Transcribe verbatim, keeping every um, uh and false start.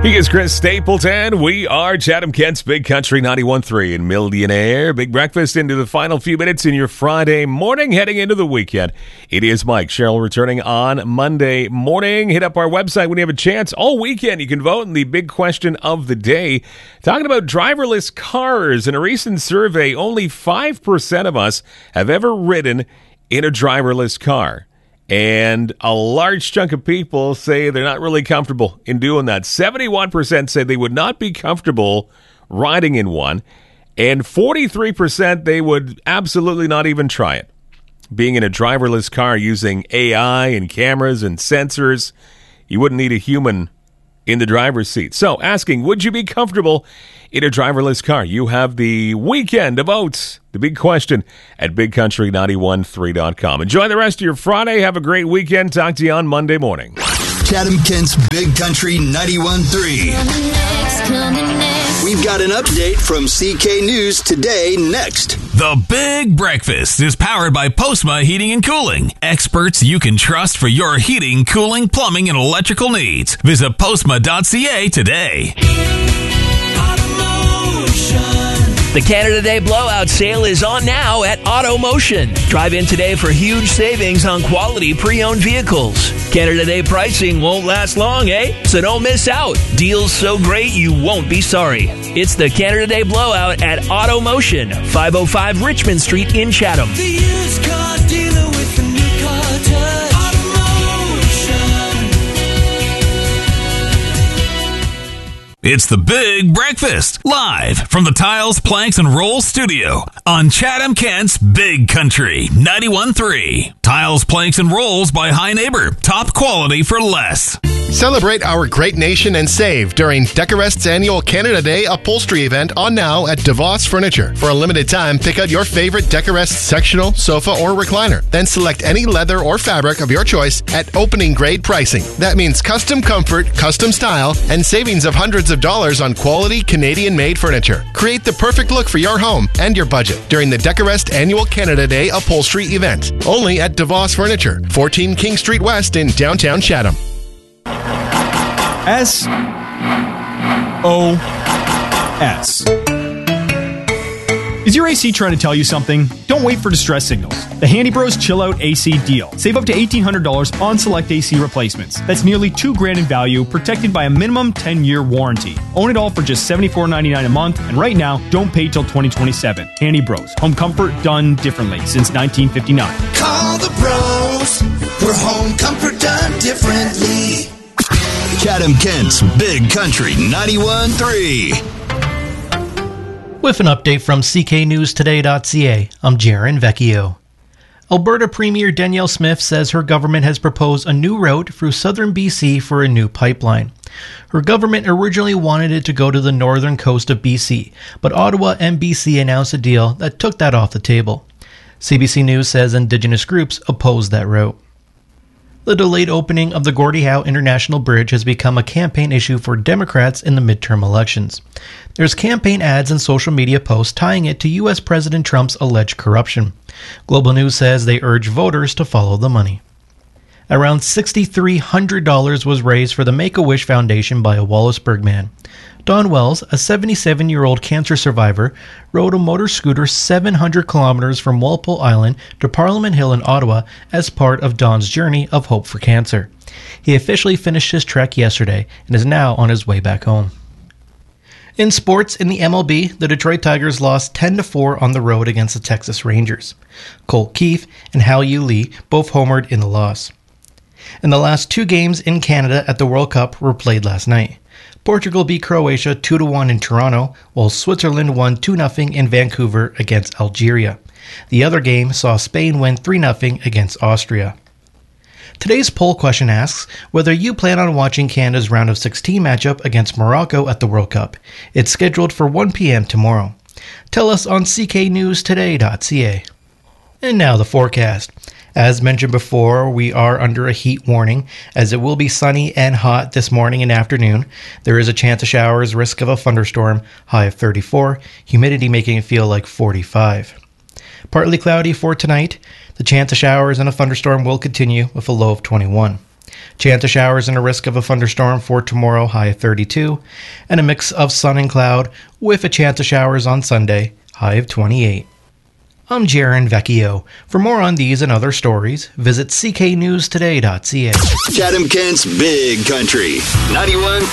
He is Chris Stapleton. We are Chatham Kent's Big Country ninety-one point three and Millionaire. Big breakfast into the final few minutes in your Friday morning, heading into the weekend. It is Mike Cheryl returning on Monday morning. Hit up our website when you have a chance. All weekend you can vote in the big question of the day. Talking about driverless cars. In a recent survey, only five percent of us have ever ridden in a driverless car. And a large chunk of people say they're not really comfortable in doing that. seventy-one percent say they would not be comfortable riding in one. And forty-three percent they would absolutely not even try it. Being in a driverless car using A I and cameras and sensors, you wouldn't need a human in the driver's seat. So asking, would you be comfortable in a driverless car? You have the weekend to vote. The big question at big country nine one three dot com. Enjoy the rest of your Friday. Have a great weekend. Talk to you on Monday morning. Chatham Kent's Big Country ninety-one point three. We've got an update from C K News today next. The Big Breakfast is powered by Postma Heating and Cooling. Experts you can trust for your heating, cooling, plumbing, and electrical needs. Visit postma dot c a today. The Canada Day Blowout Sale is on now at AutoMotion. Drive in today for huge savings on quality pre-owned vehicles. Canada Day pricing won't last long, eh? So don't miss out. Deals so great you won't be sorry. It's the Canada Day Blowout at AutoMotion, five oh five Richmond Street in Chatham. The used car dealer with the new car touch. It's the Big Breakfast, live from the Tiles, Planks, and Rolls studio on Chatham Kent's Big Country ninety-one point three. Tiles, Planks, and Rolls by High Neighbor. Top quality for less. Celebrate our great nation and save during Decorest's annual Canada Day upholstery event on now at DeVos Furniture. For a limited time, pick out your favorite Decorest sectional, sofa, or recliner. Then select any leather or fabric of your choice at opening grade pricing. That means custom comfort, custom style, and savings of hundreds of dollars on quality Canadian-made furniture. Create the perfect look for your home and your budget during the Decorest annual Canada Day upholstery event. Only at DeVos Furniture, fourteen King Street West in downtown Chatham. S O S. Is your A C trying to tell you something? Don't wait for distress signals. The Handy Bros Chill Out A C deal. Save up to eighteen hundred dollars on select A C replacements. That's nearly two grand in value, protected by a minimum ten-year warranty. Own it all for just seventy-four ninety-nine a month, and right now, don't pay till twenty twenty-seven. Handy Bros. Home comfort done differently since nineteen fifty-nine. Call the bros. We're home comfort done differently. Chatham Kent's Big Country ninety-one point three. With an update from C K News Today dot c a, I'm Jaron Vecchio. Alberta Premier Danielle Smith says her government has proposed a new route through southern B C for a new pipeline. Her government originally wanted it to go to the northern coast of B C, but Ottawa and B C announced a deal that took that off the table. C B C News says Indigenous groups oppose that route. The delayed opening of the Gordie Howe International Bridge has become a campaign issue for Democrats in the midterm elections. There's campaign ads and social media posts tying it to U S President Trump's alleged corruption. Global News says they urge voters to follow the money. Around six thousand three hundred dollars was raised for the Make-A-Wish Foundation by a Wallaceburg man. Don Wells, a seventy-seven-year-old cancer survivor, rode a motor scooter seven hundred kilometers from Walpole Island to Parliament Hill in Ottawa as part of Don's journey of hope for cancer. He officially finished his trek yesterday and is now on his way back home. In sports, in the M L B, the Detroit Tigers lost ten to four on the road against the Texas Rangers. Colt Keefe and Hal-Yu Lee both homered in the loss. And the last two games in Canada at the World Cup were played last night. Portugal beat Croatia two to one in Toronto, while Switzerland won two nothing in Vancouver against Algeria. The other game saw Spain win three nothing against Austria. Today's poll question asks whether you plan on watching Canada's round of sixteen matchup against Morocco at the World Cup. It's scheduled for one p.m. tomorrow. Tell us on C K News Today dot c a. And now the forecast. As mentioned before, we are under a heat warning, as it will be sunny and hot this morning and afternoon. There is a chance of showers, risk of a thunderstorm, high of thirty-four, humidity making it feel like forty-five. Partly cloudy for tonight. The chance of showers and a thunderstorm will continue with a low of twenty-one. Chance of showers and a risk of a thunderstorm for tomorrow, high of thirty-two, and a mix of sun and cloud with a chance of showers on Sunday, high of twenty-eight. I'm Jaron Vecchio. For more on these and other stories, visit c k news today dot c a. Chatham Kent's Big Country ninety-one